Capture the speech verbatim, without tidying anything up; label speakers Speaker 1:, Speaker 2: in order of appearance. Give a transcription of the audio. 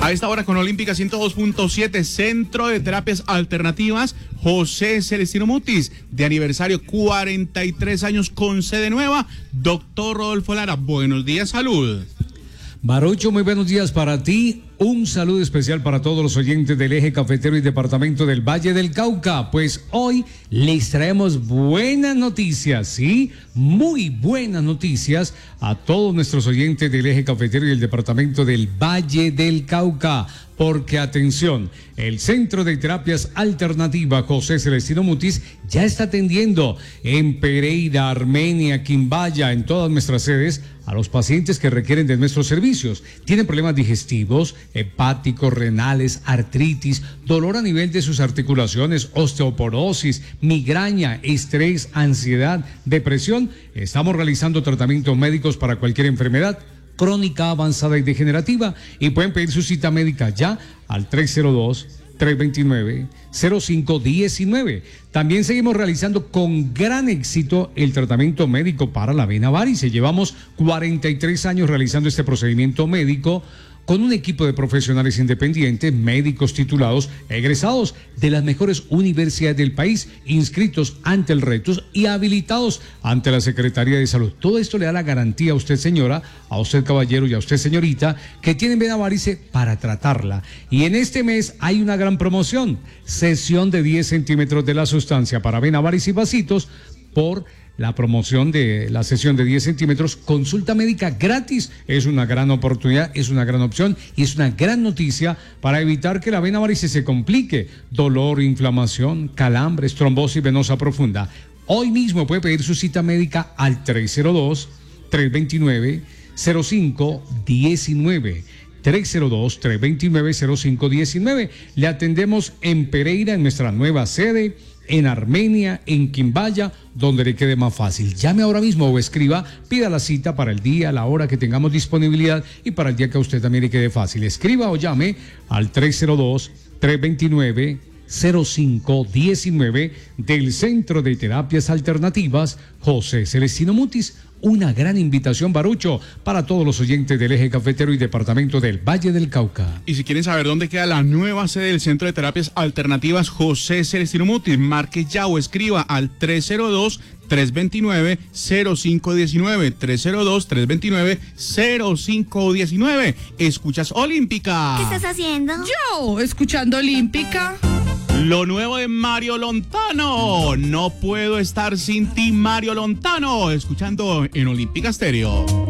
Speaker 1: A esta hora con Olímpica ciento dos punto siete, Centro de Terapias Alternativas, José Celestino Mutis, de aniversario cuarenta y tres años con sede nueva. Doctor Rodolfo Lara, buenos días, salud.
Speaker 2: Barucho, muy buenos días para ti. Un saludo especial para todos los oyentes del Eje Cafetero y Departamento del Valle del Cauca. Pues hoy les traemos buenas noticias, ¿sí? Muy buenas noticias a todos nuestros oyentes del Eje Cafetero y el Departamento del Valle del Cauca. Porque, atención, el Centro de Terapias Alternativas José Celestino Mutis ya está atendiendo en Pereira, Armenia, Quimbaya, en todas nuestras sedes, a los pacientes que requieren de nuestros servicios. Tienen problemas digestivos, hepáticos, renales, artritis, dolor a nivel de sus articulaciones, osteoporosis, migraña, estrés, ansiedad, depresión. Estamos realizando tratamientos médicos para cualquier enfermedad crónica, avanzada y degenerativa, y pueden pedir su cita médica ya al tres cero dos, tres dos nueve, cero cinco uno nueve. También seguimos realizando con gran éxito el tratamiento médico para la vena varice. Llevamos cuarenta y tres años realizando este procedimiento médico con un equipo de profesionales independientes, médicos titulados, egresados de las mejores universidades del país, inscritos ante el retos y habilitados ante la Secretaría de Salud. Todo esto le da la garantía a usted, señora, a usted, caballero, y a usted, señorita, que tienen vena varice para tratarla. Y en este mes hay una gran promoción, sesión de diez centímetros de la sustancia para vena varice y vasitos por la promoción de la sesión de diez centímetros, consulta médica gratis. Es una gran oportunidad, es una gran opción y es una gran noticia para evitar que la vena varice se complique. Dolor, inflamación, calambres, trombosis venosa profunda. Hoy mismo puede pedir su cita médica al tres cero dos, tres dos nueve, cero cinco uno nueve. tres cero dos, tres dos nueve, cero cinco uno nueve. Le atendemos en Pereira, en nuestra nueva sede, en Armenia, en Quimbaya, donde le quede más fácil. Llame ahora mismo o escriba, pida la cita para el día, la hora que tengamos disponibilidad y para el día que a usted también le quede fácil. Escriba o llame al tres cero dos, tres dos nueve, cero cinco uno nueve del Centro de Terapias Alternativas José Celestino Mutis. Una gran invitación, Barucho, para todos los oyentes del Eje Cafetero y Departamento del Valle del Cauca.
Speaker 1: Y si quieren saber dónde queda la nueva sede del Centro de Terapias Alternativas José Celestino Mutis, marque ya o escriba al tres cero dos, tres dos nueve, cero cinco uno nueve, tres cero dos, tres dos nueve, cero cinco uno nueve. ¿Escuchas Olímpica?
Speaker 3: ¿Qué estás haciendo?
Speaker 4: Yo, escuchando Olímpica.
Speaker 1: Lo nuevo de Mario Lontano. No puedo estar sin ti, Mario Lontano. Escuchando en Olímpica Stereo.